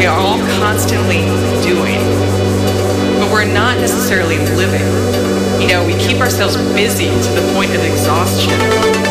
are all constantly doing, but we're not necessarily living. We keep ourselves busy to the point of exhaustion.